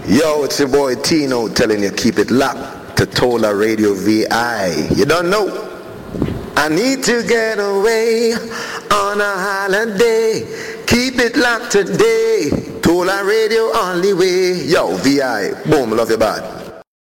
Yo, it's your boy Tino telling you keep it locked to Tola Radio VI. You don't know? I need to get away on a holiday. Keep it locked today. Tola Radio only way. Yo, VI. Boom, love you bad.